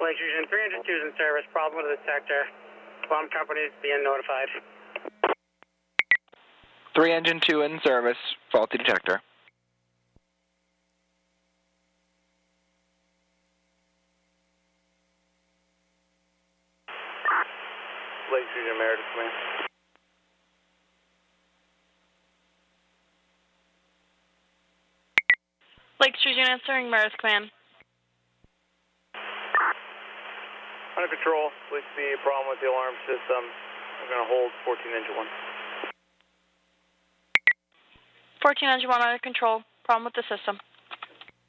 Lake Region 302 is in service. Problem with the detector. Bomb company is being notified. 3 Engine 2 in service. Faulty detector. Lake Region Meredith, command. Lake Region answering Meredith command. Under control. We see a problem with the alarm system. We're going to hold 14 Engine 1. 14 Engine 1 under control. Problem with the system.